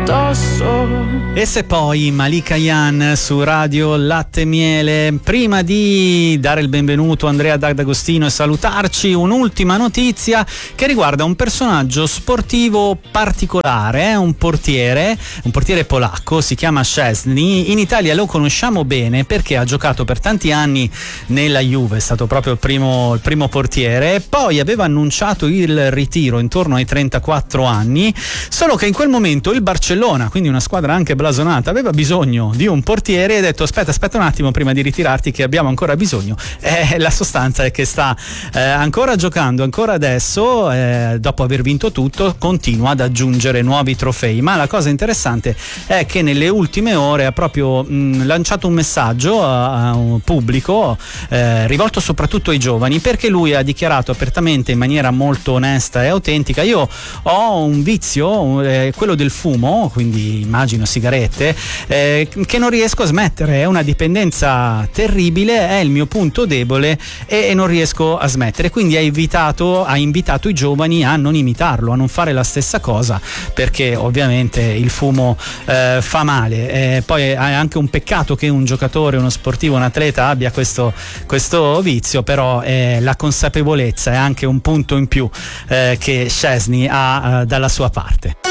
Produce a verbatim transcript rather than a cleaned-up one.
addosso. E se poi Malika Yan su Radio Latte Miele. Prima di dare il benvenuto a Andrea D'Agostino e salutarci, un'ultima notizia che riguarda un personaggio sportivo particolare, eh? un portiere, un portiere polacco, si chiama Szczęsny. In Italia lo conosciamo bene perché ha giocato per tanti anni nella Juve, è stato proprio il primo, il primo portiere, poi aveva annunciato il ritiro intorno ai trentaquattro anni, solo che in quel momento il Barcellona, quindi una squadra anche blasonata, aveva bisogno di un portiere e ha detto aspetta aspetta un attimo prima di ritirarti che abbiamo ancora bisogno. Eh, la sostanza è che sta eh, ancora giocando, ancora adesso, eh, dopo aver vinto tutto, continua ad aggiungere nuovi trofei. Ma la cosa interessante è che nelle ultime ore ha proprio mh, lanciato un messaggio a, a un pubblico eh, rivolto soprattutto ai giovani, perché lui ha dichiarato apertamente in maniera molto onesta e autentica: io ho un vizio, eh, quello del fumo, quindi immagino sigarette, eh, che non riesco a smettere, è una dipendenza terribile, è il mio punto debole e, e non riesco a smettere. Quindi ha invitato, ha invitato i giovani a non imitarlo, a non fare la stessa cosa, perché ovviamente il fumo eh, fa male. Eh, poi è anche un peccato che un giocatore, uno sportivo, un atleta abbia questo, questo vizio, però eh, la consapevolezza è anche un punto in più eh, che Szczęsny ha eh, dalla sua parte.